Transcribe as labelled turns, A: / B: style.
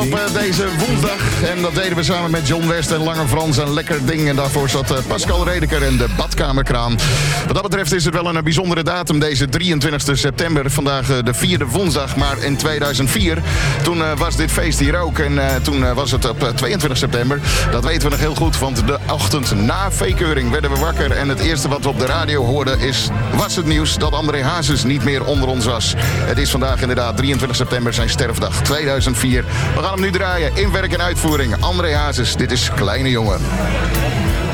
A: Op deze woensdag. En dat deden we samen met John West en Lange Frans en Lekker Ding. En daarvoor zat Pascal Redeker en de badkamerkraan. Wat dat betreft is het wel een bijzondere datum. Deze 23 september. Vandaag de 4e woensdag. Maar in 2004, toen was dit feest hier ook. En toen was het op 22 september. Dat weten we nog heel goed. Want de ochtend na veekeuring werden we wakker. En het eerste wat we op de radio hoorden was het nieuws dat André Hazes niet meer onder ons was. Het is vandaag inderdaad 23 september, zijn sterfdag 2004. We gaan hem nu draaien in werk en uitvoering. André Hazes, dit is Kleine Jongen.